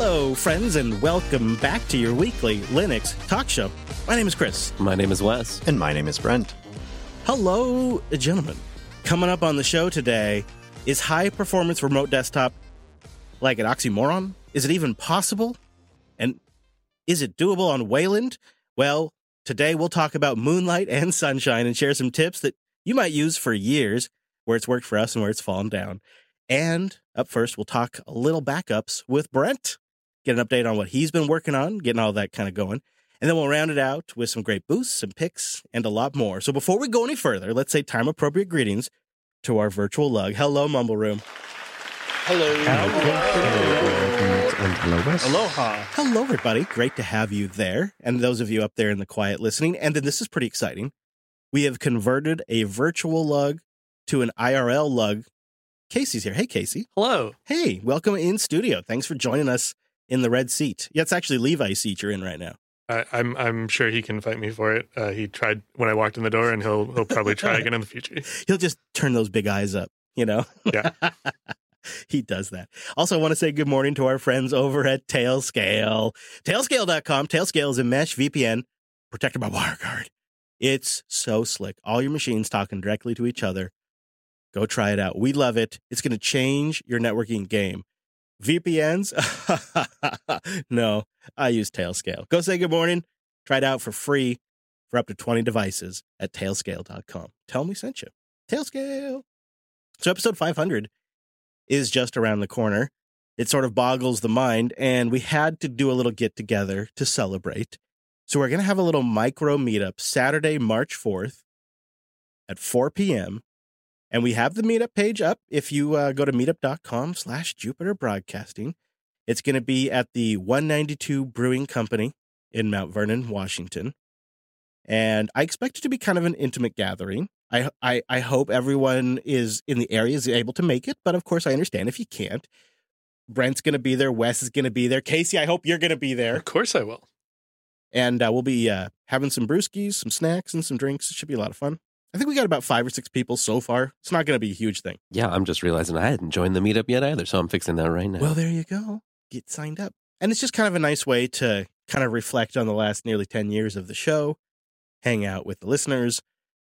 Hello, friends, and welcome back to your weekly Linux talk show. My name is Chris. My name is Wes. And my name is Brent. Hello, gentlemen. Coming up on the show today, is high-performance remote desktop like an oxymoron? Is it even possible? And is it doable on Wayland? Well, today we'll talk about Moonlight and Sunshine and share some tips that you might use for years, where it's worked for us and where it's fallen down. And up first, we'll talk a little backups with Brent, get an update on what he's been working on, getting all that kind of going. And then we'll round it out with some great boosts, some picks, and a lot more. So before we go any further, let's say time-appropriate greetings to our virtual lug. Hello, Mumble Room. Hello. Aloha. Hello, everybody. Great to have you there. And those of you up there in the quiet listening. And then this is pretty exciting. We have converted a virtual lug to an IRL lug. Casey's here. Hey, Casey. Hello. Hey, welcome in studio. Thanks for joining us in the red seat. Yeah, it's actually Levi's seat you're in right now. I'm sure he can fight me for it. He tried when I walked in the door, and he'll probably try again in the future. He'll just turn those big eyes up, you know? Yeah. He does that. Also, I want to say good morning to our friends over at Tailscale. Tailscale.com. Tailscale is a mesh VPN protected by WireGuard. It's so slick. All your machines talking directly to each other. Go try it out. We love it. It's going to change your networking game. VPNs? No, I use Tailscale. Go say good morning. Try it out for free for up to 20 devices at tailscale.com. Tell them we sent you. Tailscale. So episode 500 is just around the corner. It sort of boggles the mind, and we had to do a little get-together to celebrate. So we're going to have a little micro meetup Saturday, March 4th at 4 p.m., and we have the meetup page up. If you go to meetup.com/Jupiter Broadcasting, it's going to be at the 192 Brewing Company in Mount Vernon, Washington. And I expect it to be kind of an intimate gathering. I hope everyone is in the area is able to make it. But of course, I understand if you can't. Brent's going to be there. Wes is going to be there. Casey, I hope you're going to be there. Of course I will. And we'll be having some brewskis, some snacks, and some drinks. It should be a lot of fun. I think we got about 5 or 6 people so far. It's not going to be a huge thing. Yeah, I'm just realizing I hadn't joined the meetup yet either, so I'm fixing that right now. Well, there you go. Get signed up. And it's just kind of a nice way to kind of reflect on the last nearly 10 years of the show, hang out with the listeners.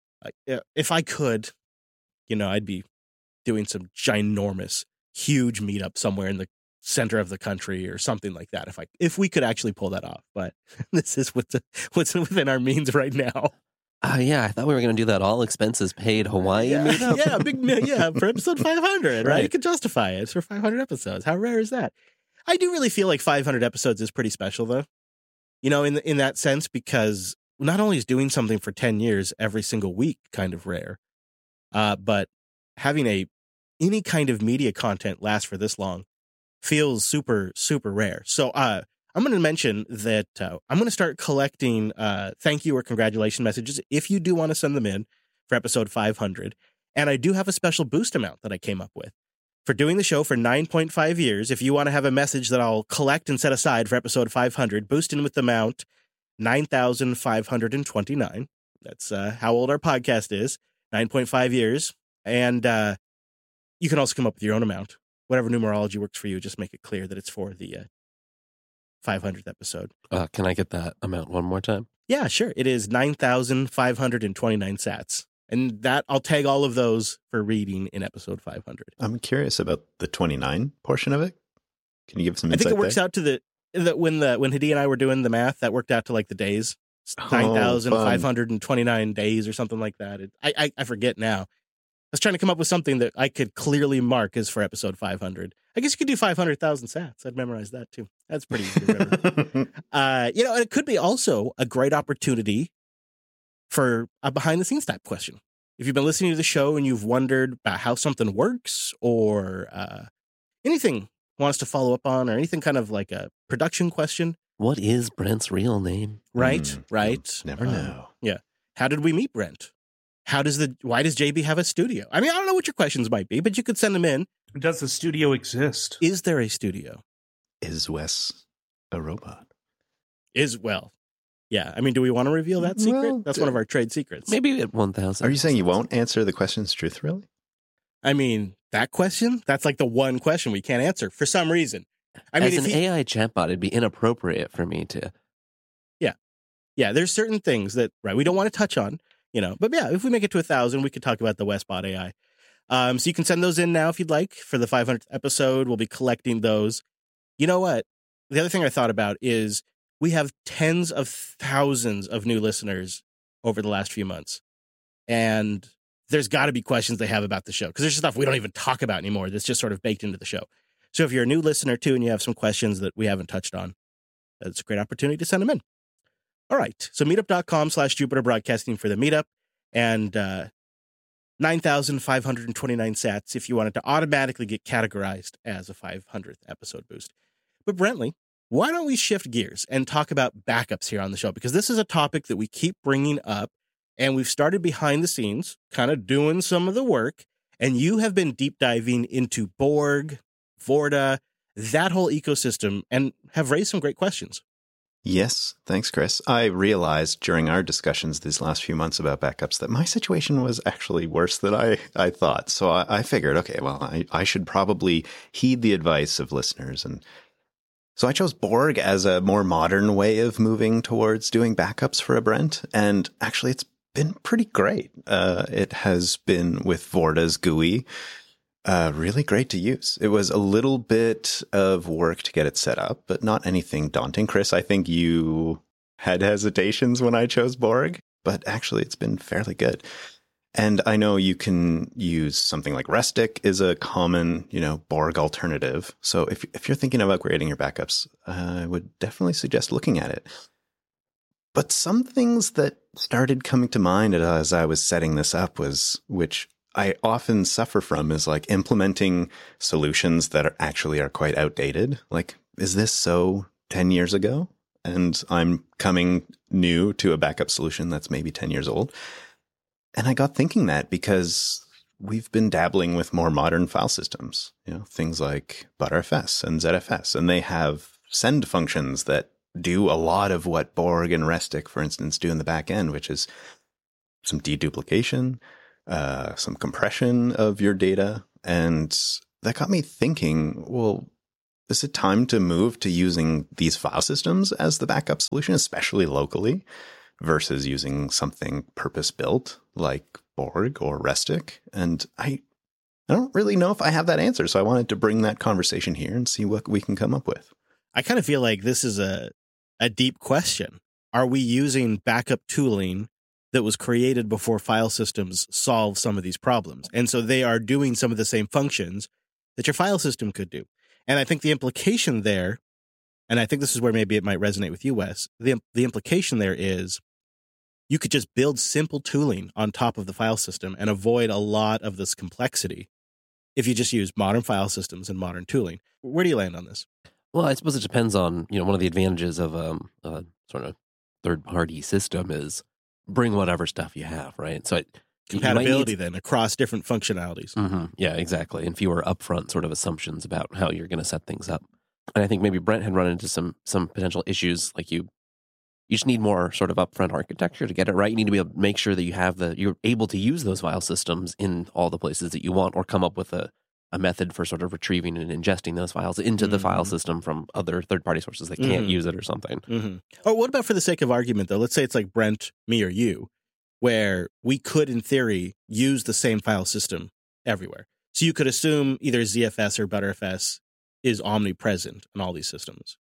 If I could, I'd be doing some ginormous, huge meetup somewhere in the center of the country or something like that. If we could actually pull that off. But this is what's within our means right now. Yeah, I thought we were going to do that all expenses paid Hawaii meetup. Yeah, for episode 500, right? You could justify it. It's for 500 episodes. How rare is that? I do really feel like 500 episodes is pretty special, though. In that sense, because not only is doing something for 10 years every single week kind of rare, but having any kind of media content last for this long feels super, super rare. So, I'm going to mention that I'm going to start collecting thank you or congratulation messages if you do want to send them in for episode 500. And I do have a special boost amount that I came up with. For doing the show for 9.5 years, if you want to have a message that I'll collect and set aside for episode 500, boost in with the amount 9,529. That's how old our podcast is, 9.5 years. And you can also come up with your own amount. Whatever numerology works for you, just make it clear that it's for the 500th episode. Can I get that amount one more time? Yeah, sure. It is 9,529 sats. And that I'll tag all of those for reading in episode 500. I'm curious about the 29 portion of it. Can you give some insight? I think it works out to when Hadi and I were doing the math, that worked out to like the days. 9,529 days or something like that. I forget now. I was trying to come up with something that I could clearly mark as for episode 500. I guess you could do 500,000 sats. I'd memorize that too. That's pretty easy to remember. And it could be also a great opportunity for a behind-the-scenes type question. If you've been listening to the show and you've wondered about how something works or anything want us to follow up on or anything kind of like a production question. What is Brent's real name? Right. Never know. Yeah. How did we meet Brent? Why does JB have a studio? I mean, I don't know what your questions might be, but you could send them in. Does the studio exist? Is there a studio? Is Wes a robot? Yeah. I mean, do we want to reveal that secret? Well, That's one of our trade secrets. Maybe at 1,000. Are you saying you won't answer the questions truthfully? I mean, that question, that's like the one question we can't answer for some reason. I mean, as an AI chatbot, it'd be inappropriate for me to. Yeah, there's certain things that we don't want to touch on, but yeah, if we make it to 1,000, we could talk about the Westbot AI. So you can send those in now if you'd like. For the 500th episode, we'll be collecting those. You know what? The other thing I thought about is we have tens of thousands of new listeners over the last few months. And there's got to be questions they have about the show, because there's stuff we don't even talk about anymore that's just sort of baked into the show. So if you're a new listener too and you have some questions that we haven't touched on, it's a great opportunity to send them in. All right. So meetup.com/Jupiter Broadcasting for the meetup, and 9,529 sats if you wanted to automatically get categorized as a 500th episode boost. But Brentley, why don't we shift gears and talk about backups here on the show? Because this is a topic that we keep bringing up, and we've started behind the scenes, kind of doing some of the work, and you have been deep diving into Borg, Vorta, that whole ecosystem, and have raised some great questions. Yes, thanks, Chris. I realized during our discussions these last few months about backups that my situation was actually worse than I thought. So I figured, okay, well, I should probably heed the advice of listeners. And so I chose Borg as a more modern way of moving towards doing backups for a Brent. And actually, it's been pretty great. It has been with Vorta's GUI. Really great to use. It was a little bit of work to get it set up, but not anything daunting. Chris, I think you had hesitations when I chose Borg, but actually it's been fairly good. And I know you can use something like Restic is a common, Borg alternative. So if you're thinking of upgrading your backups, I would definitely suggest looking at it. But some things that started coming to mind as I was setting this up which I often suffer from, is like implementing solutions that are quite outdated. Like, is this so 10 years ago? And I'm coming new to a backup solution that's maybe 10 years old. And I got thinking that because we've been dabbling with more modern file systems, things like Btrfs and ZFS, and they have send functions that do a lot of what Borg and Restic, for instance, do in the back end, which is some deduplication, some compression of your data. And that got me thinking, well, is it time to move to using these file systems as the backup solution, especially locally, versus using something purpose-built like Borg or Restic? And I don't really know if I have that answer, so I wanted to bring that conversation here and see what we can come up with. I kind of feel like this is a deep question. Are we using backup tooling that was created before file systems solve some of these problems? And so they are doing some of the same functions that your file system could do. And I think the implication there, and I think this is where maybe it might resonate with you, Wes, the implication there is you could just build simple tooling on top of the file system and avoid a lot of this complexity if you just use modern file systems and modern tooling. Where do you land on this? Well, I suppose it depends on, one of the advantages of a sort of third-party system is bring whatever stuff you have, right? So compatibility then across different functionalities. Mm-hmm. Yeah, exactly. And fewer upfront sort of assumptions about how you're going to set things up. And I think maybe Brent had run into some potential issues, like you just need more sort of upfront architecture to get it right. You need to be able to make sure that you're able to use those file systems in all the places that you want, or come up with a method for sort of retrieving and ingesting those files into the file system from other third-party sources that can't use it or something. Mm-hmm. Or what about, for the sake of argument, though, let's say it's like Brent, me, or you, where we could, in theory, use the same file system everywhere. So you could assume either ZFS or Btrfs is omnipresent in all these systems.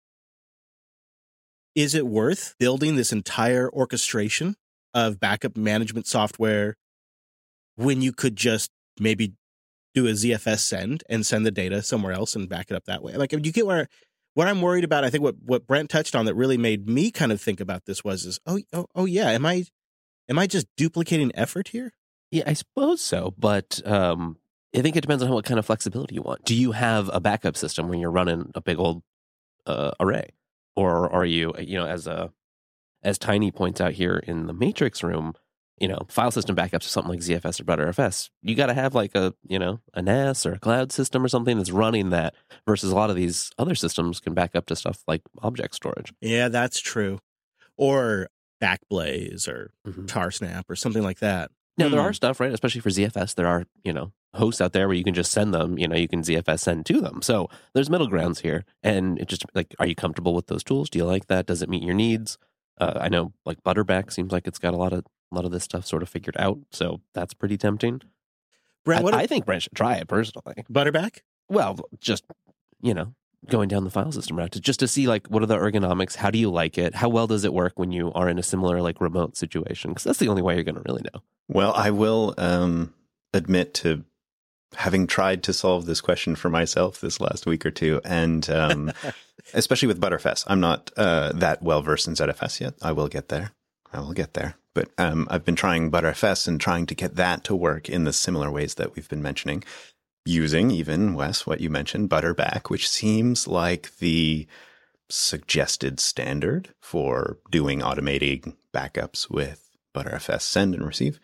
Is it worth building this entire orchestration of backup management software when you could just maybe do a ZFS send and send the data somewhere else and back it up that way? Like, you get what I'm worried about. I think what Brent touched on that really made me kind of think about this was oh yeah, am I just duplicating effort here? Yeah, I suppose so. But I think it depends on what kind of flexibility you want. Do you have a backup system when you're running a big old array? Or are you, as Tiny points out here in the Matrix room, file system backups or something like ZFS or Btrfs, you got to have like a NAS or a cloud system or something that's running that, versus a lot of these other systems can back up to stuff like object storage. Yeah, that's true. Or Backblaze or Tarsnap or something like that. Now, there are stuff, right? Especially for ZFS, there are, hosts out there where you can just send them, you can ZFS send to them. So there's middle grounds here. And it just like, are you comfortable with those tools? Do you like that? Does it meet your needs? I know like Butterback seems like it's got a lot of this stuff sort of figured out. So that's pretty tempting. Brent, I think Brent should try it personally. Butterback? Well, just, going down the file system route just to see like what are the ergonomics, how do you like it, how well does it work when you are in a similar like remote situation, because that's the only way you're going to really know. Well, I will admit to having tried to solve this question for myself this last week or two, and especially with Butterfs. I'm not that well versed in ZFS yet. I will get there. But I've been trying Butterfs and trying to get that to work in the similar ways that we've been mentioning, using even, Wes, what you mentioned, Butterback, which seems like the suggested standard for doing automating backups with Butterfs send and receive.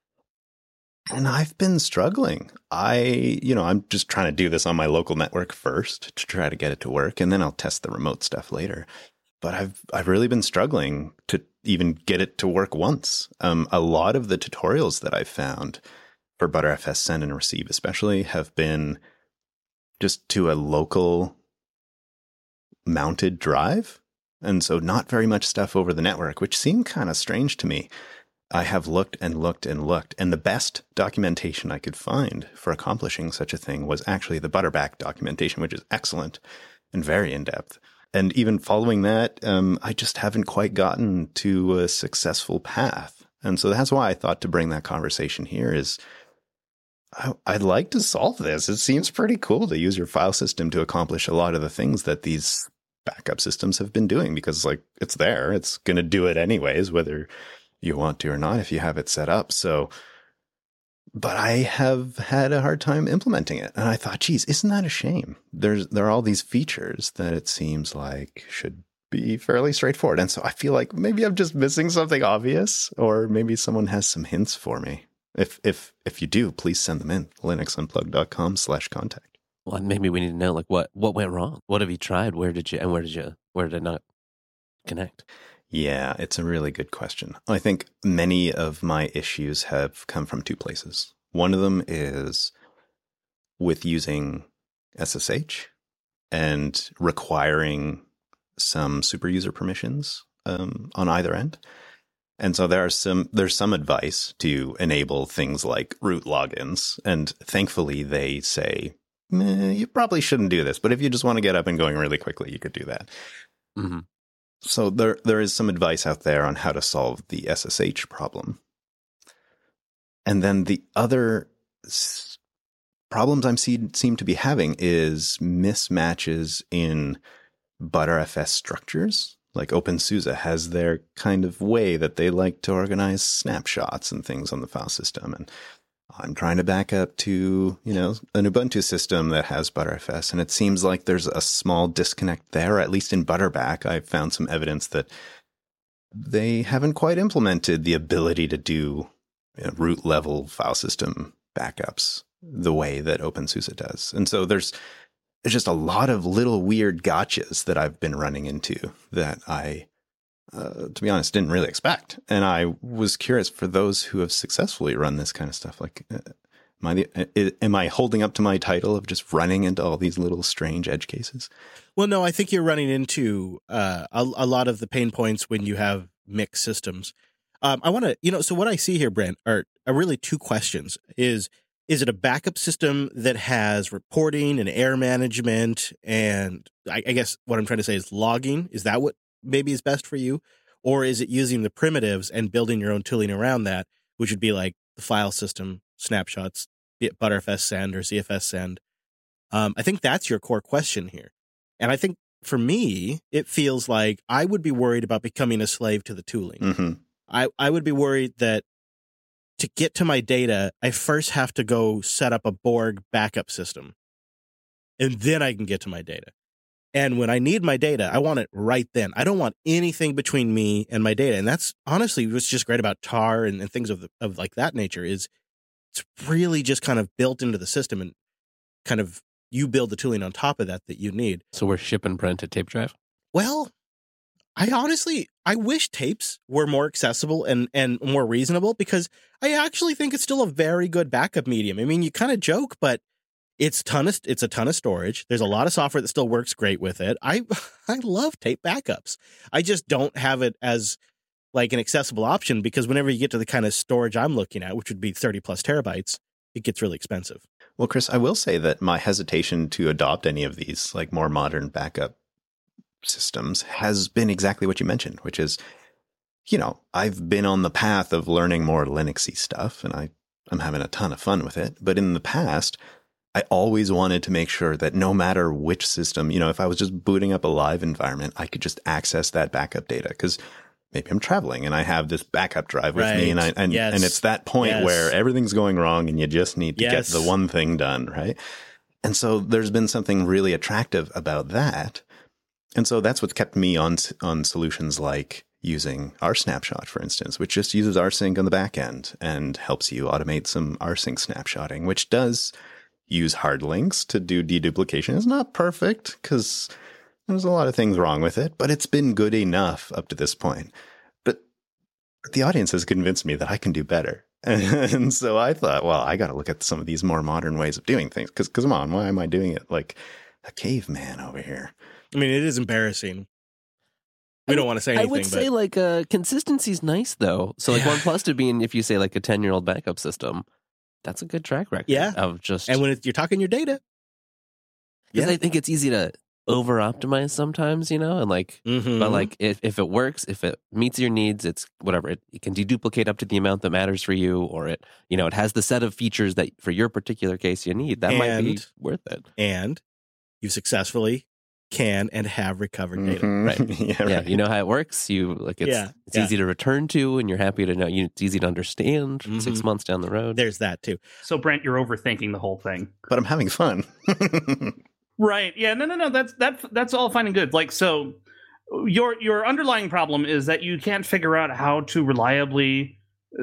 And I've been struggling. I'm just trying to do this on my local network first to try to get it to work, and then I'll test the remote stuff later. But I've really been struggling to even get it to work once. A lot of the tutorials that I've found for Butterfs send and receive especially have been just to a local mounted drive. And so not very much stuff over the network, which seemed kind of strange to me. I have looked and looked and looked, and the best documentation I could find for accomplishing such a thing was actually the Butterback documentation, which is excellent and very in-depth. And even following that, I just haven't quite gotten to a successful path. And so that's why I thought to bring that conversation here is I'd like to solve this. It seems pretty cool to use your file system to accomplish a lot of the things that these backup systems have been doing, because like it's there. It's going to do it anyways, whether you want to or not, if you have it set up. So, but I have had a hard time implementing it. And I thought, geez, isn't that a shame? There are all these features that it seems like should be fairly straightforward. And so I feel like maybe I'm just missing something obvious, or maybe someone has some hints for me. If you do, please send them in. linuxunplugged.com/contact. Well, maybe we need to know like what went wrong. What have you tried? Where did it not connect? Yeah, it's a really good question. I think many of my issues have come from two places. One of them is with using SSH and requiring some super user permissions on either end. And so there's some advice to enable things like root logins. And thankfully they say, you probably shouldn't do this, but if you just want to get up and going really quickly, you could do that. Mm-hmm. So there is some advice out there on how to solve the SSH problem. And then the other problems I seem to be having is mismatches in Butterfs structures. Like OpenSUSE has their kind of way that they like to organize snapshots and things on the file system. And I'm trying to back up to, an Ubuntu system that has Butterfs. And it seems like there's a small disconnect there, at least in Butterback. I found some evidence that they haven't quite implemented the ability to do root level file system backups the way that OpenSUSE does. And so there's just a lot of little weird gotchas that I've been running into that I, to be honest, didn't really expect. And I was curious, for those who have successfully run this kind of stuff, like, am I holding up to my title of just running into all these little strange edge cases? Well, no, I think you're running into a lot of the pain points when you have mixed systems. I want to, so what I see here, Brent, are really two questions. Is it a backup system that has reporting and error management? And I guess what I'm trying to say is logging. Is that what maybe is best for you? Or is it using the primitives and building your own tooling around that, which would be like the file system snapshots, be it Butterfs send or ZFS send? I think that's your core question here. And I think for me, it feels like I would be worried about becoming a slave to the tooling. Mm-hmm. I would be worried that to get to my data, I first have to go set up a Borg backup system, and then I can get to my data. And when I need my data, I want it right then. I don't want anything between me and my data. And that's honestly what's just great about tar and things of like that nature is it's really just kind of built into the system, and kind of you build the tooling on top of that you need. So we're shipping Brent a tape drive? Well, I wish tapes were more accessible and more reasonable, because I actually think it's still a very good backup medium. I mean, you kind of joke, but it's a ton of storage. There's a lot of software that still works great with it. I love tape backups. I just don't have it as like an accessible option, because whenever you get to the kind of storage I'm looking at, which would be 30 plus terabytes, it gets really expensive. Well, Chris, I will say that my hesitation to adopt any of these like more modern backup systems has been exactly what you mentioned, which is, I've been on the path of learning more Linuxy stuff, and I'm having a ton of fun with it. But in the past, I always wanted to make sure that no matter which system, if I was just booting up a live environment, I could just access that backup data, because maybe I'm traveling and I have this backup drive with me, and it's that point where everything's going wrong and you just need to get the one thing done, right? And so there's been something really attractive about that. And so that's what's kept me on solutions like using rsnapshot, for instance, which just uses rsync on the back end and helps you automate some rsync snapshotting, which does use hard links to do deduplication. It's not perfect because there's a lot of things wrong with it, but it's been good enough up to this point. But the audience has convinced me that I can do better. And so I thought, well, I got to look at some of these more modern ways of doing things, because come on, why am I doing it like a caveman over here? I mean, it is embarrassing. We don't want to say anything. I would say like consistency's nice though. So like OnePlus to being, if you say like a 10-year-old backup system, that's a good track record. Yeah. Of just, and when you're talking your data, because I think it's easy to over optimize sometimes, and like, but like if it works, if it meets your needs, it's whatever. It can deduplicate up to the amount that matters for you, or it has the set of features that for your particular case you need. That might be worth it. And you successfully can and have recovered data. Right. Yeah, you know how it works. It's easy to return to, and you're happy to know. It's easy to understand 6 months down the road. There's that too. So Brent, you're overthinking the whole thing. But I'm having fun. Right. Yeah. No. That's all fine and good. Like, so your underlying problem is that you can't figure out how to reliably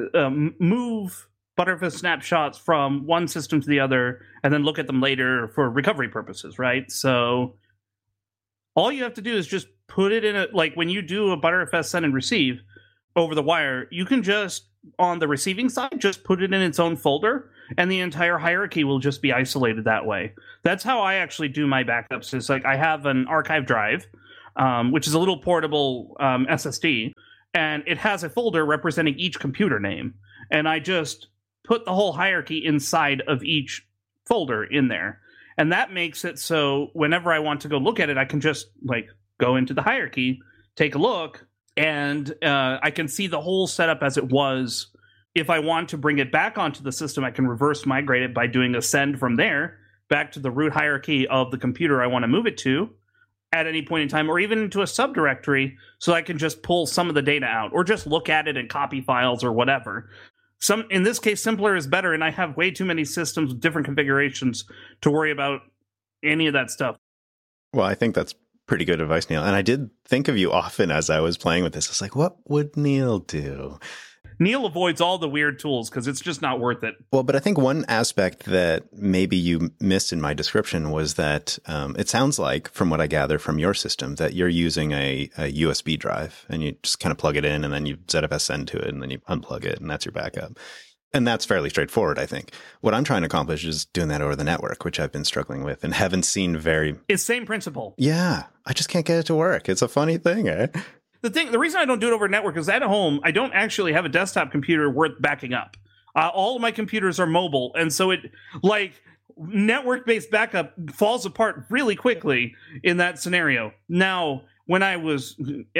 move Btrfs snapshots from one system to the other and then look at them later for recovery purposes, right? So all you have to do is just put it in like when you do a Btrfs send and receive over the wire, you can just, on the receiving side, just put it in its own folder, and the entire hierarchy will just be isolated that way. That's how I actually do my backups. Is like I have an archive drive, which is a little portable SSD, and it has a folder representing each computer name. And I just put the whole hierarchy inside of each folder in there. And that makes it so whenever I want to go look at it, I can just like go into the hierarchy, take a look, and I can see the whole setup as it was. If I want to bring it back onto the system, I can reverse migrate it by doing a send from there back to the root hierarchy of the computer I want to move it to at any point in time, or even into a subdirectory, so I can just pull some of the data out or just look at it and copy files or whatever. In this case, simpler is better, and I have way too many systems with different configurations to worry about any of that stuff. Well, I think that's pretty good advice, Neil. And I did think of you often as I was playing with this. It's like, what would Neil do? Neil avoids all the weird tools because it's just not worth it. Well, but I think one aspect that maybe you missed in my description was that it sounds like, from what I gather from your system, that you're using a USB drive, and you just kind of plug it in, and then you ZFS send to it, and then you unplug it, and that's your backup. And that's fairly straightforward, I think. What I'm trying to accomplish is doing that over the network, which I've been struggling with and haven't seen very... It's same principle. Yeah, I just can't get it to work. It's a funny thing, eh? The reason I don't do it over network is at home, I don't actually have a desktop computer worth backing up. All of my computers are mobile, and so network-based backup falls apart really quickly in that scenario. Now, when I was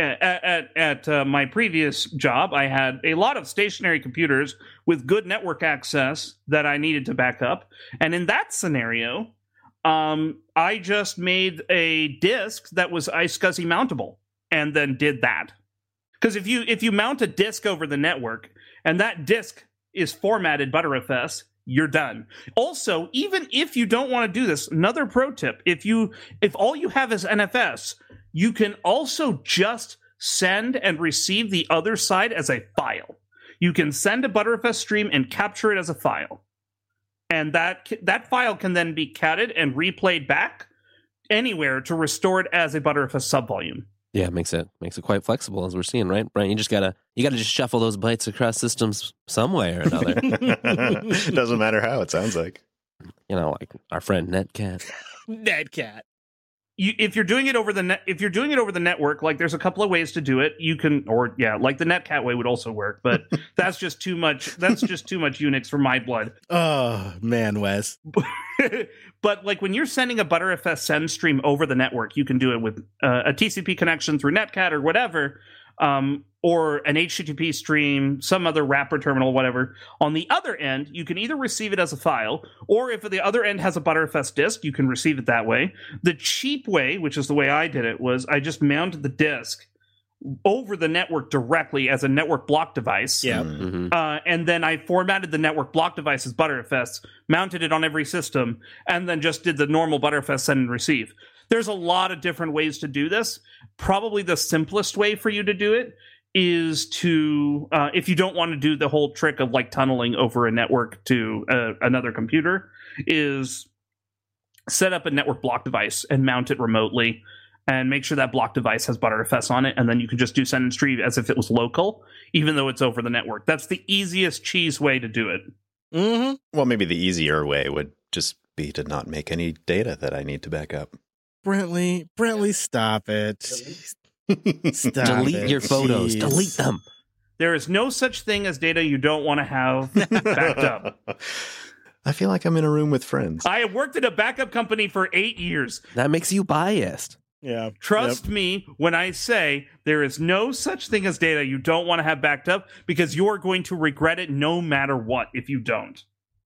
at my previous job, I had a lot of stationary computers with good network access that I needed to back up, and in that scenario, I just made a disk that was iSCSI mountable. And then did that. Because if you mount a disk over the network and that disk is formatted Btrfs, you're done. Also, even if you don't want to do this, another pro tip: if all you have is NFS, you can also just send and receive the other side as a file. You can send a Btrfs stream and capture it as a file, and that file can then be catted and replayed back anywhere to restore it as a Btrfs subvolume. Yeah, it makes it quite flexible, as we're seeing, right, Brian? You gotta just shuffle those bytes across systems some way or another. Doesn't matter how, it sounds like. You know, like our friend Netcat. Netcat. If you're doing it over the network, like there's a couple of ways to do it. You can, or yeah, like the Netcat way would also work, but that's just too much. That's just too much Unix for my blood. Oh man, Wes. But like when you're sending a Btrfs send stream over the network, you can do it with a TCP connection through Netcat or whatever, or an HTTP stream, some other wrapper terminal, whatever. On the other end, you can either receive it as a file, or if the other end has a Btrfs disk, you can receive it that way. The cheap way, which is the way I did it, was I just mounted the disk over the network directly as a network block device. Yeah. Mm-hmm. And then I formatted the network block device as Btrfs, mounted it on every system, and then just did the normal Btrfs send and receive. There's a lot of different ways to do this. Probably the simplest way for you to do it is to, if you don't want to do the whole trick of like tunneling over a network to another computer, is set up a network block device and mount it remotely. And make sure that block device has Btrfs on it, and then you can just do send and retrieve as if it was local, even though it's over the network. That's the easiest cheese way to do it. Mm-hmm. Well, maybe the easier way would just be to not make any data that I need to back up. Brentley, stop it. Stop Delete it. your photos. Jeez. Delete them. There is no such thing as data you don't want to have backed up. I feel like I'm in a room with friends. I have worked at a backup company for 8 years. That makes you biased. Yeah. Trust me when I say there is no such thing as data you don't want to have backed up, because you're going to regret it no matter what if you don't.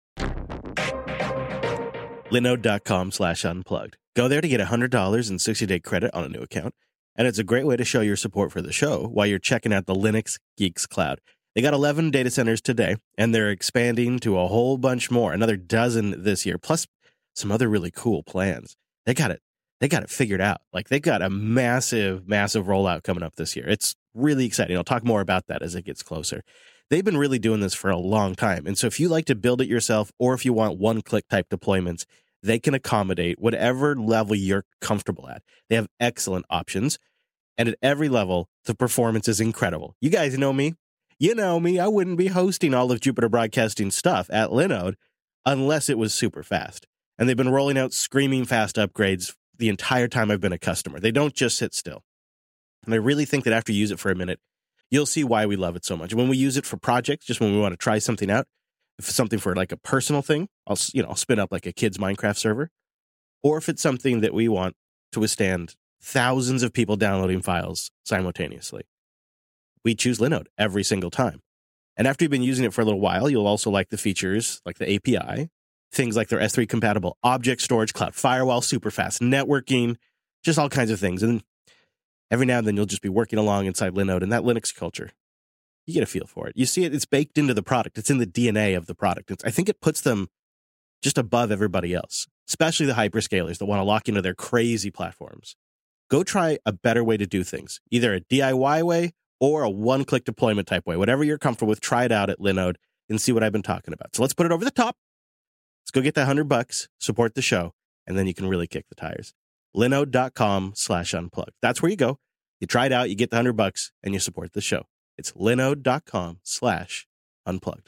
Linode.com/unplugged. Go there to get $100 and 60-day credit on a new account. And it's a great way to show your support for the show while you're checking out the Linux Geeks Cloud. They got 11 data centers today, and they're expanding to a whole bunch more, another dozen this year, plus some other really cool plans. They got it figured out. Like, they got a massive rollout coming up this year. It's really exciting. I'll talk more about that as it gets closer. They've been really doing this for a long time. And so if you like to build it yourself, or if you want one-click type deployments, they can accommodate whatever level you're comfortable at. They have excellent options. And at every level, the performance is incredible. You guys know me. You know me. I wouldn't be hosting all of Jupiter Broadcasting stuff at Linode unless it was super fast. And they've been rolling out screaming fast upgrades the entire time I've been a customer. They don't just sit still. And I really think that after you use it for a minute, you'll see why we love it so much. When we use it for projects, just when we want to try something out, if it's something for like a personal thing, I'll spin up like a kid's Minecraft server. Or if it's something that we want to withstand thousands of people downloading files simultaneously, we choose Linode every single time. And after you've been using it for a little while, you'll also like the features like the API, things like their S3 compatible object storage, cloud firewall, super fast networking, just all kinds of things. And every now and then you'll just be working along inside Linode and that Linux culture. You get a feel for it. You see it, it's baked into the product. It's in the DNA of the product. I think it puts them just above everybody else, especially the hyperscalers that want to lock into their crazy platforms. Go try a better way to do things, either a DIY way or a one-click deployment type way. Whatever you're comfortable with, try it out at Linode and see what I've been talking about. So let's put it over the top. Let's go get that $100, support the show, and then you can really kick the tires. Linode.com/unplugged. That's where you go. You try it out, you get the $100, and you support the show. It's linode.com/unplugged.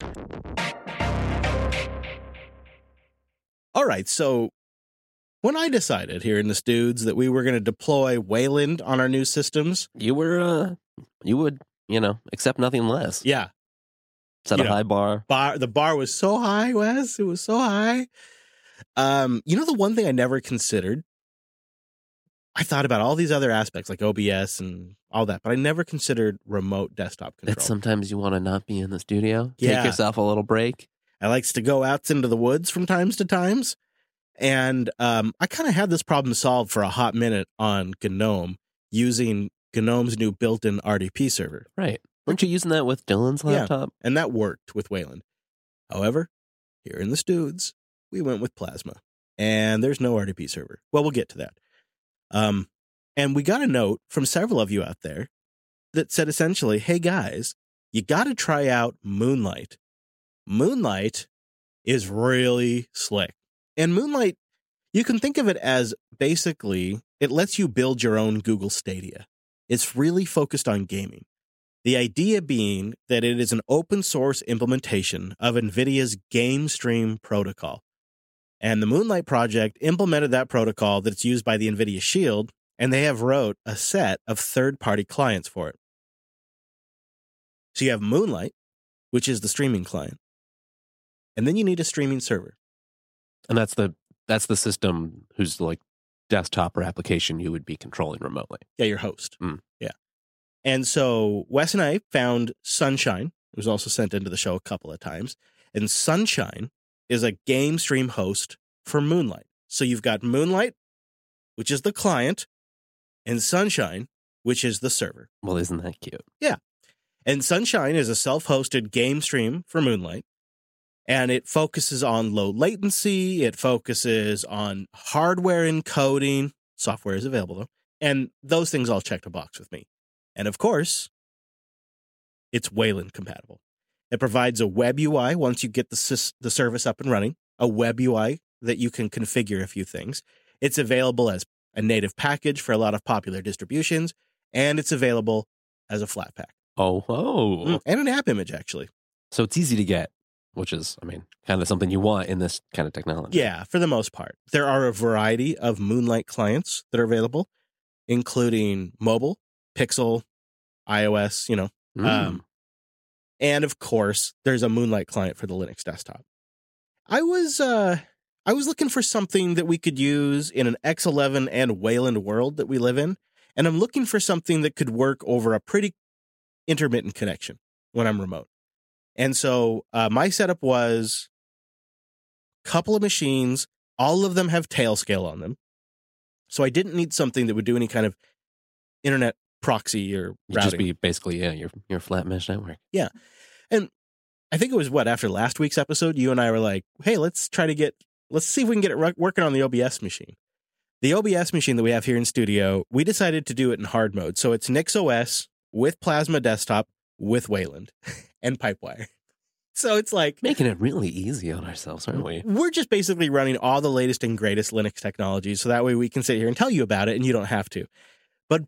All right, so when I decided here in the Studs that we were going to deploy Wayland on our new systems, You would, accept nothing less. yeah, Set a high bar. the bar was so high, Wes. It was so high. The one thing I never considered, I thought about all these other aspects like OBS and all that, but I never considered remote desktop control. That sometimes you want to not be in the studio. Yeah. Take yourself a little break. I likes to go out into the woods from times to times. And I kind of had this problem solved for a hot minute on GNOME using GNOME's new built-in RDP server. Right. Weren't you using that with Dylan's Yeah. laptop? And that worked with Wayland. However, here in the Studs, we went with Plasma. And there's no RDP server. Well, we'll get to that. And we got a note from several of you out there that said essentially, hey guys, you got to try out Moonlight. Moonlight is really slick. And Moonlight, You can think of it as basically it lets you build your own Google Stadia. It's really focused on gaming. The idea being that it is an open source implementation of NVIDIA's Game Stream protocol. And the Moonlight project implemented that protocol that's used by the NVIDIA Shield, and they have wrote a set of third-party clients for it. So you have Moonlight, which is the streaming client, and then you need a streaming server. And that's the system whose like desktop or application you would be controlling remotely. Yeah, your host. Mm. Yeah. And so Wes and I found Sunshine. It was also sent into the show a couple of times. And Sunshine is a game stream host for Moonlight. So you've got Moonlight, which is the client, and Sunshine, which is the server. Well, isn't that cute? Yeah. And Sunshine is a self-hosted game stream for Moonlight. And it focuses on low latency. It focuses on hardware encoding. Software is available, though. And those things all checked a box with me. And of course, it's Wayland compatible. It provides a web UI once you get the service up and running, a web UI that you can configure a few things. It's available as a native package for a lot of popular distributions, and it's available as a flat pack. Oh. And an app image, actually. So it's easy to get, which is, I mean, kind of something you want in this kind of technology. Yeah, for the most part. There are a variety of Moonlight clients that are available, including mobile, Pixel, iOS, and of course, there's a Moonlight client for the Linux desktop. I was looking for something that we could use in an X11 and Wayland world that we live in, and I'm looking for something that could work over a pretty intermittent connection when I'm remote. And so my setup was a couple of machines. All of them have Tailscale on them. So I didn't need something that would do any kind of internet proxy or routing. It'd just be basically, your flat mesh network. Yeah. And I think it was after last week's episode, you and I were like, hey, let's see if we can get it working on the OBS machine. The OBS machine that we have here in studio, we decided to do it in hard mode. So it's NixOS with Plasma Desktop with Wayland and Pipewire. So it's like making it really easy on ourselves, aren't we? We're just basically running all the latest and greatest Linux technologies. So that way we can sit here and tell you about it and you don't have to. But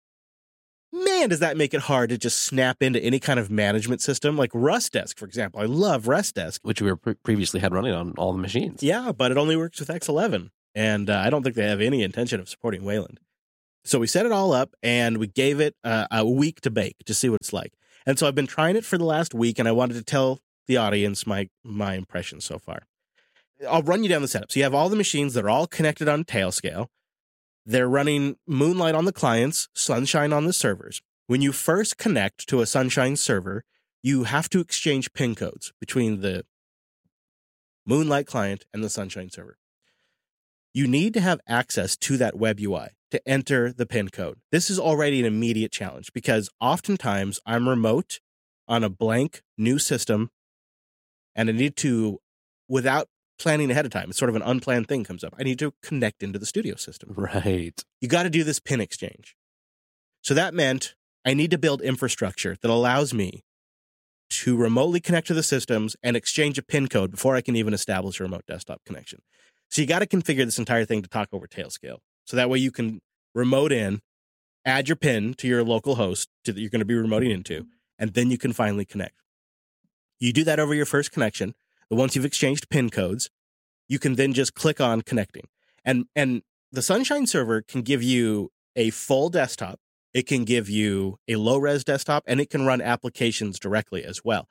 man, does that make it hard to just snap into any kind of management system like RustDesk, for example. I love RustDesk. Which we were previously had running on all the machines. Yeah, but it only works with X11. And I don't think they have any intention of supporting Wayland. So we set it all up and we gave it a week to bake to see what it's like. And so I've been trying it for the last week and I wanted to tell the audience my impressions so far. I'll run you down the setup. So you have all the machines that are all connected on Tailscale. They're running Moonlight on the clients, Sunshine on the servers. When you first connect to a Sunshine server, you have to exchange PIN codes between the Moonlight client and the Sunshine server. You need to have access to that web UI to enter the PIN code. This is already an immediate challenge because oftentimes I'm remote on a blank new system and I need to, without planning ahead of time, it's sort of an unplanned thing comes up. I need to connect into the studio system. Right. You got to do this PIN exchange. So that meant I need to build infrastructure that allows me to remotely connect to the systems and exchange a PIN code before I can even establish a remote desktop connection. So you got to configure this entire thing to talk over Tailscale. So that way you can remote in, add your PIN to your local host that you're going to be remoting into, and then you can finally connect. You do that over your first connection. But once you've exchanged PIN codes, you can then just click on connecting. And the Sunshine server can give you a full desktop. It can give you a low-res desktop, and it can run applications directly as well.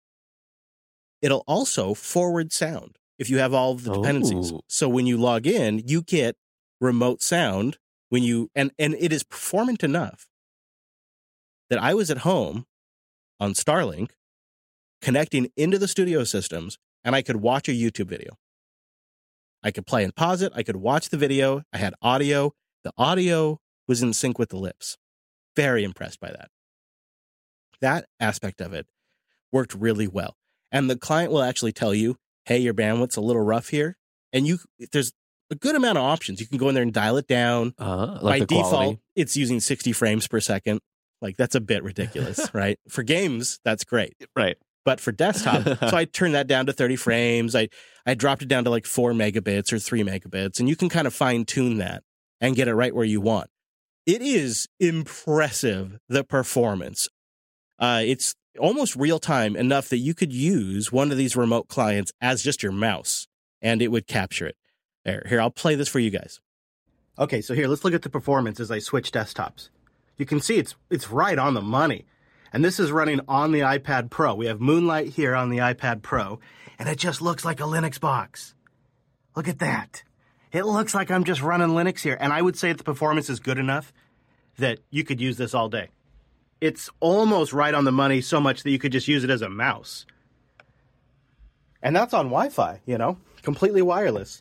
It'll also forward sound if you have all of the dependencies. Oh. So when you log in, you get remote sound when you and it is performant enough that I was at home on Starlink connecting into the studio systems and I could watch a YouTube video. I could play and pause it. I could watch the video. I had audio. The audio was in sync with the lips. Very impressed by that. That aspect of it worked really well. And the client will actually tell you, hey, your bandwidth's a little rough here. And there's a good amount of options. You can go in there and dial it down. Like By the default, quality. it's using 60 frames per second. Like, that's a bit ridiculous, right? For games, that's great. Right. but for desktop. So I turned that down to 30 frames. I dropped it down to like 4 megabits or 3 megabits, and you can kind of fine tune that and get it right where you want. It is impressive, the performance. It's almost real time enough that you could use one of these remote clients as just your mouse and it would capture it. Here, I'll play this for you guys. Okay, so here, let's look at the performance as I switch desktops. You can see it's right on the money. And this is running on the iPad Pro. We have Moonlight here on the iPad Pro, and it just looks like a Linux box. Look at that. It looks like I'm just running Linux here. And I would say the performance is good enough that you could use this all day. It's almost right on the money, so much that you could just use it as a mouse. And that's on Wi-Fi, completely wireless.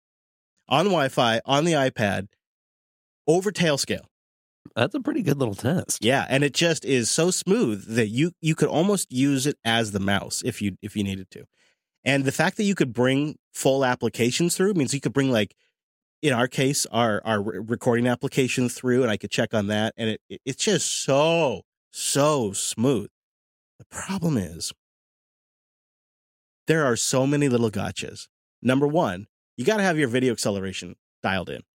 On Wi-Fi, on the iPad, over Tailscale. That's a pretty good little test. Yeah, and it just is so smooth that you could almost use it as the mouse if you needed to. And the fact that you could bring full applications through means you could bring, like, in our case, our recording application through, and I could check on that. And it's just so smooth. The problem is there are so many little gotchas. Number one, you got to have your video acceleration dialed in.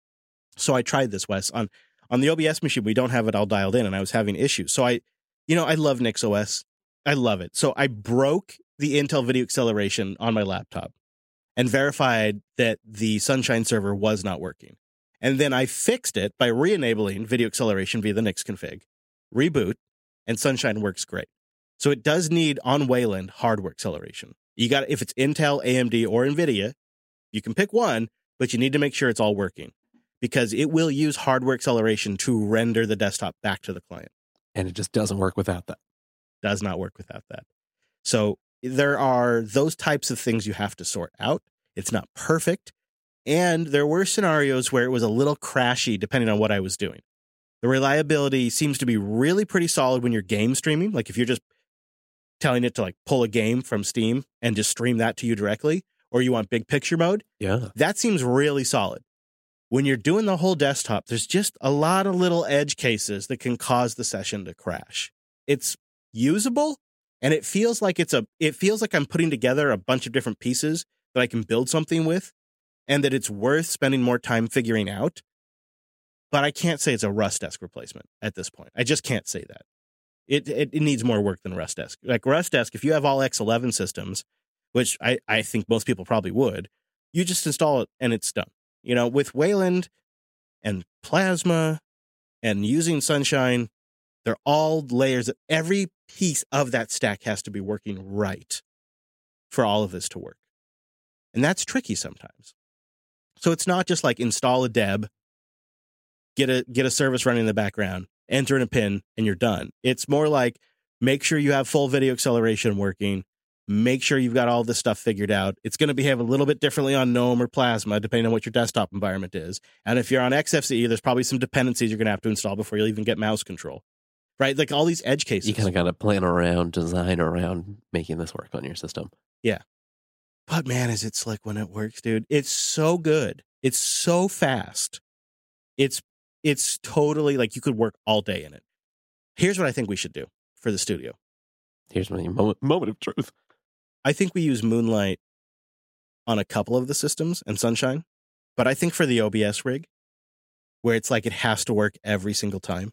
So I tried this, Wes. On the OBS machine, we don't have it all dialed in, and I was having issues. So I love NixOS. I love it. So I broke the Intel video acceleration on my laptop and verified that the Sunshine server was not working. And then I fixed it by re-enabling video acceleration via the Nix config, reboot, and Sunshine works great. So it does need, on Wayland, hardware acceleration. If it's Intel, AMD, or NVIDIA, you can pick one, but you need to make sure it's all working, because it will use hardware acceleration to render the desktop back to the client. And it just doesn't work without that. Does not work without that. So there are those types of things you have to sort out. It's not perfect. And there were scenarios where it was a little crashy depending on what I was doing. The reliability seems to be really pretty solid when you're game streaming. Like if you're just telling it to like pull a game from Steam and just stream that to you directly, or you want big picture mode. Yeah. That seems really solid. When you're doing the whole desktop, there's just a lot of little edge cases that can cause the session to crash. It's usable, and it feels like I'm putting together a bunch of different pieces that I can build something with, and that it's worth spending more time figuring out. But I can't say it's a Rust Desk replacement at this point. I just can't say that. It needs more work than Rust Desk. Like Rust Desk, if you have all X11 systems, which I think most people probably would, you just install it and it's done. With Wayland and Plasma and using Sunshine, they're all layers. Every piece of that stack has to be working right for all of this to work. And that's tricky sometimes. So it's not just like install a deb, get a service running in the background, enter in a pin, and you're done. It's more like make sure you have full video acceleration working. Make sure you've got all this stuff figured out. It's going to behave a little bit differently on GNOME or Plasma, depending on what your desktop environment is. And if you're on XFCE, there's probably some dependencies you're going to have to install before you'll even get mouse control. Right? Like all these edge cases. You kind of got to plan around, design around making this work on your system. Yeah. But man, is it slick when it works, dude. It's so good. It's so fast. It's totally like you could work all day in it. Here's what I think we should do for the studio. Here's my moment of truth. I think we use Moonlight on a couple of the systems and Sunshine, but I think for the OBS rig, where it's like it has to work every single time,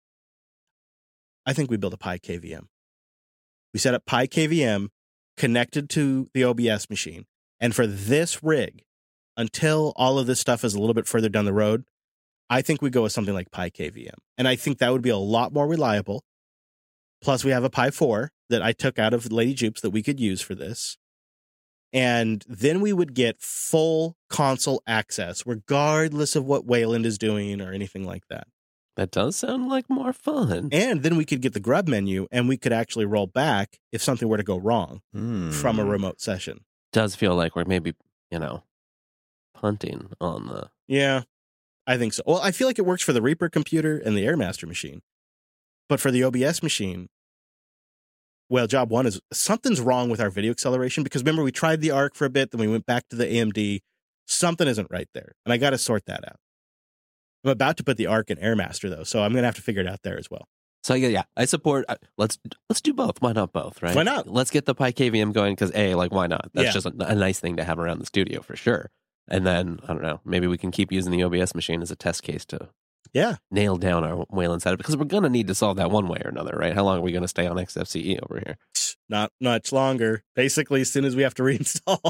I think we build a Pi KVM. We set up Pi KVM connected to the OBS machine, and for this rig, until all of this stuff is a little bit further down the road, I think we go with something like Pi KVM, and I think that would be a lot more reliable. Plus, we have a Pi 4 that I took out of Lady Jupes that we could use for this. And then we would get full console access, regardless of what Wayland is doing or anything like that. That does sound like more fun. And then we could get the grub menu, and we could actually roll back if something were to go wrong from a remote session. Does feel like we're maybe, punting on the... Yeah, I think so. Well, I feel like it works for the Reaper computer and the Airmaster machine. But for the OBS machine, well, job one is something's wrong with our video acceleration, because remember, we tried the ARC for a bit, then we went back to the AMD. Something isn't right there, and I got to sort that out. I'm about to put the ARC in Airmaster, though, so I'm going to have to figure it out there as well. So yeah, I support. Let's do both. Why not both? Right? Why not? Let's get the PyKVM going because why not? That's Yeah. just a nice thing to have around the studio for sure. And then I don't know, maybe we can keep using the OBS machine as a test case to nail down our Wayland setup because we're gonna need to solve that one way or another, right? How long are we gonna stay on XFCE over here? Not much longer. Basically, as soon as we have to reinstall.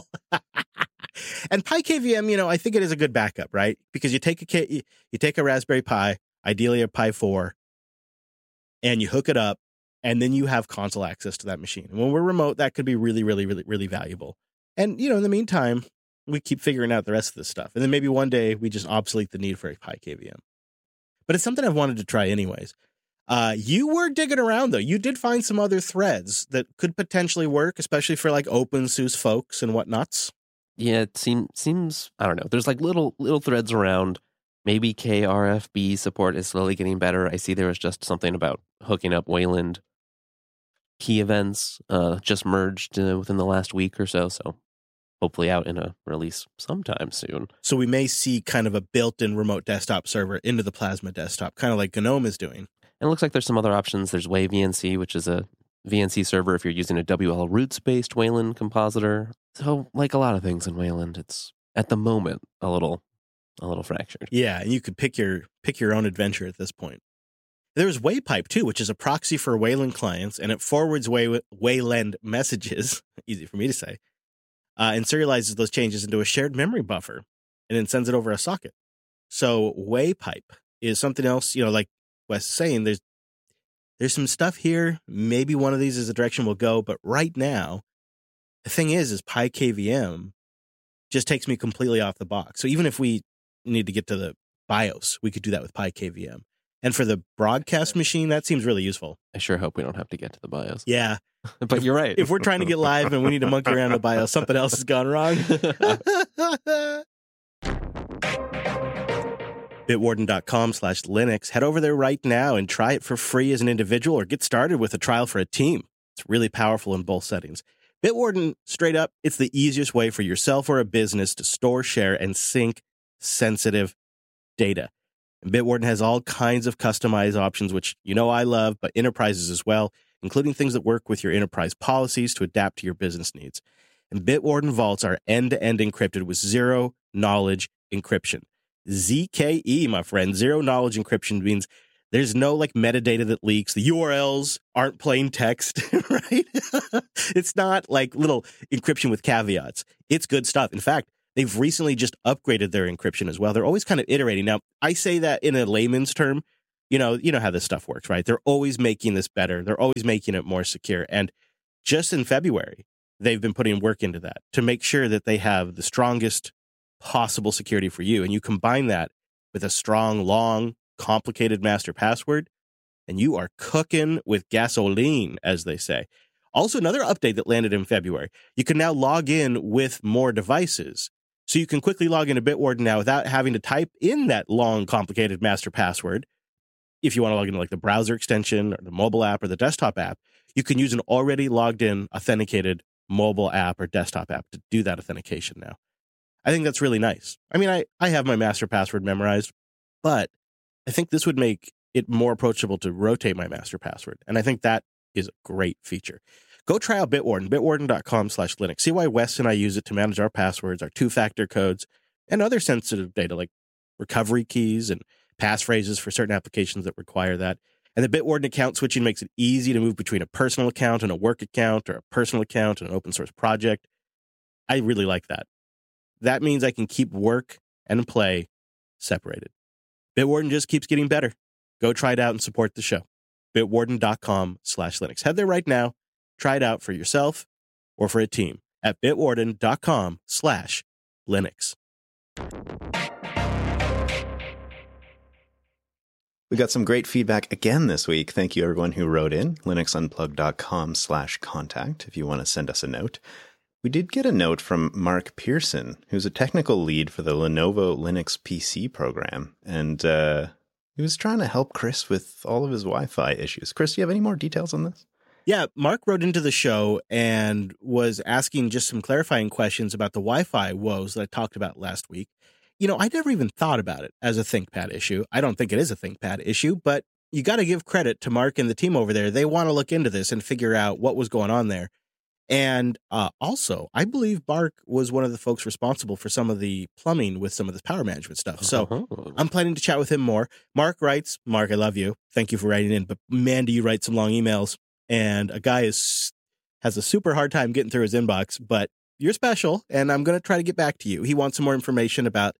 And PyKVM, I think it is a good backup, right? Because you take a Raspberry Pi, ideally a Pi 4, and you hook it up, and then you have console access to that machine. And when we're remote, that could be really, really, really, really valuable. And, in the meantime, we keep figuring out the rest of this stuff. And then maybe one day we just obsolete the need for a PyKVM. But it's something I've wanted to try anyways. You were digging around, though. You did find some other threads that could potentially work, especially for like OpenSUSE folks and whatnots. Yeah, it seems I don't know. There's like little threads around. Maybe KRFB support is slowly getting better. I see there was just something about hooking up Wayland key events just merged within the last week or so. So hopefully out in a release sometime soon. So we may see kind of a built-in remote desktop server into the Plasma desktop, kind of like GNOME is doing. And it looks like there's some other options. There's WayVNC, which is a VNC server if you're using a WL Roots-based Wayland compositor. So like a lot of things in Wayland, it's at the moment a little fractured. Yeah, and you could pick your own adventure at this point. There's Waypipe too, which is a proxy for Wayland clients, and it forwards Wayland messages, easy for me to say, and serializes those changes into a shared memory buffer, and then sends it over a socket. So Waypipe is something else, like Wes is saying, there's some stuff here. Maybe one of these is the direction we'll go, but right now, the thing is PyKVM just takes me completely off the box. So even if we need to get to the BIOS, we could do that with PyKVM. And for the broadcast machine, that seems really useful. I sure hope we don't have to get to the BIOS. Yeah. But you're right. If we're trying to get live and we need to monkey around the BIOS, something else has gone wrong. Bitwarden.com/Linux. Head over there right now and try it for free as an individual or get started with a trial for a team. It's really powerful in both settings. Bitwarden, straight up, it's the easiest way for yourself or a business to store, share, and sync sensitive data. And Bitwarden has all kinds of customized options, which I love, but enterprises as well, including things that work with your enterprise policies to adapt to your business needs. And Bitwarden vaults are end-to-end encrypted with zero-knowledge encryption. ZKE, my friend. Zero-knowledge encryption means there's no metadata that leaks. The URLs aren't plain text, right? It's not like little encryption with caveats. It's good stuff. In fact, they've recently just upgraded their encryption as well. They're always kind of iterating. Now, I say that in a layman's term. You know how this stuff works, right? They're always making this better. They're always making it more secure. And just in February, they've been putting work into that to make sure that they have the strongest possible security for you. And you combine that with a strong, long, complicated master password, and you are cooking with gasoline, as they say. Also, another update that landed in February, you can now log in with more devices. So you can quickly log into Bitwarden now without having to type in that long, complicated master password. If you want to log into the browser extension or the mobile app or the desktop app, you can use an already logged in, authenticated mobile app or desktop app to do that authentication now. I think that's really nice. I mean, I have my master password memorized, but I think this would make it more approachable to rotate my master password. And I think that is a great feature. Go try out Bitwarden, bitwarden.com/Linux. See why Wes and I use it to manage our passwords, our two-factor codes, and other sensitive data like recovery keys and passphrases for certain applications that require that. And the Bitwarden account switching makes it easy to move between a personal account and a work account, or a personal account and an open source project. I really like that. That means I can keep work and play separated. Bitwarden just keeps getting better. Go try it out and support the show. Bitwarden.com/Linux. Head there right now. Try it out for yourself or for a team at bitwarden.com/Linux. We got some great feedback again this week. Thank you, everyone who wrote in. linuxunplugged.com/contact if you want to send us a note. We did get a note from Mark Pearson, who's a technical lead for the Lenovo Linux PC program. And he was trying to help Chris with all of his Wi-Fi issues. Chris, do you have any more details on this? Yeah, Mark wrote into the show and was asking just some clarifying questions about the Wi-Fi woes that I talked about last week. I never even thought about it as a ThinkPad issue. I don't think it is a ThinkPad issue, but, you got to give credit to Mark and the team over there. They want to look into this and figure out what was going on there. And also, I believe Mark was one of the folks responsible for some of the plumbing with some of this power management stuff. So I'm planning to chat with him more. Mark writes, Mark, I love you. Thank you for writing in. But man, do you write some long emails. And a guy has a super hard time getting through his inbox. But you're special, and I'm going to try to get back to you. He wants some more information about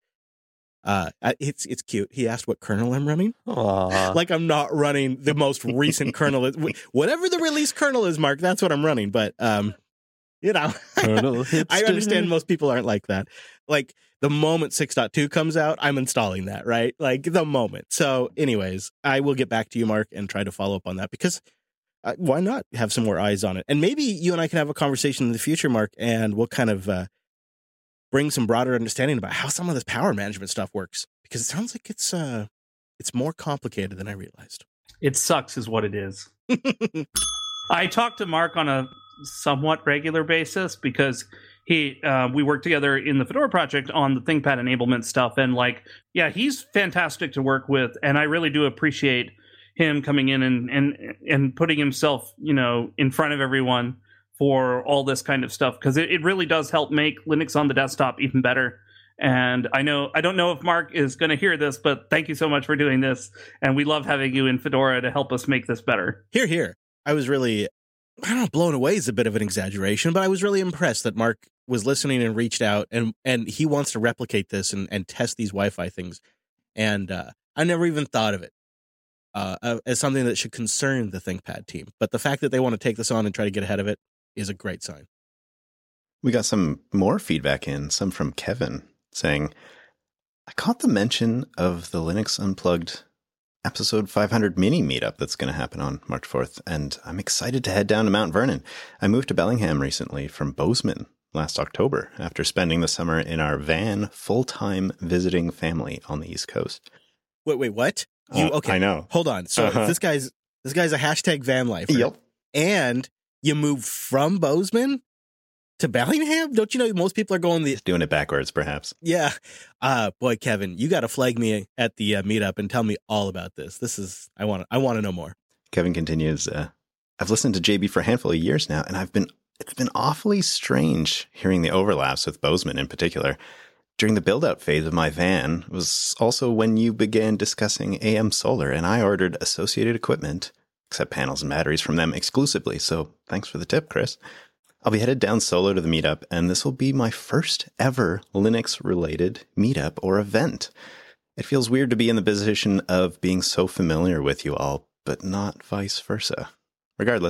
it's cute. He asked what kernel I'm running. Aww. Like I'm not running the most recent kernel. Whatever the release kernel is, Mark, that's what I'm running. But, you know, I understand most people aren't like that. Like the moment 6.2 comes out, I'm installing that, right? Like the moment. So anyways, I will get back to you, Mark, and try to follow up on that because why not have some more eyes on it? And maybe you and I can have a conversation in the future, Mark, and we'll kind of bring some broader understanding about how some of this power management stuff works, because it sounds like it's more complicated than I realized. It sucks is what it is. I talk to Mark on a somewhat regular basis because we work together in the Fedora project on the ThinkPad enablement stuff. And like, yeah, he's fantastic to work with. And I really do appreciate him coming in and putting himself, you know, in front of everyone for all this kind of stuff, because it really does help make Linux on the desktop even better. And I don't know if Mark is going to hear this, but thank you so much for doing this. And we love having you in Fedora to help us make this better. Here. I was really, I don't know, blown away is a bit of an exaggeration, but I was really impressed that Mark was listening and reached out, and he wants to replicate this and test these Wi-Fi things. And I never even thought of it as something that should concern the ThinkPad team. But the fact that they want to take this on and try to get ahead of it is a great sign. We got some more feedback in, some from Kevin, saying, I caught the mention of the Linux Unplugged episode 500 mini meetup that's going to happen on March 4th, and I'm excited to head down to Mount Vernon. I moved to Bellingham recently from Bozeman last October after spending the summer in our van full-time visiting family on the East Coast. Wait, what? Okay, I know. Hold on. So this guy's a hashtag van lifer. Yep. And you moved from Bozeman to Bellingham? Don't you know most people are going doing it backwards, perhaps? Yeah. Boy, Kevin, you got to flag me at the meetup and tell me all about this. I want to know more. Kevin continues, I've listened to JB for a handful of years now, and it's been awfully strange hearing the overlaps with Bozeman in particular. During the build-out phase of my van was also when you began discussing AM Solar, and I ordered associated equipment, except panels and batteries, from them exclusively. So thanks for the tip, Chris. I'll be headed down solo to the meetup, and this will be my first ever Linux-related meetup or event. It feels weird to be in the position of being so familiar with you all, but not vice versa. Regardless,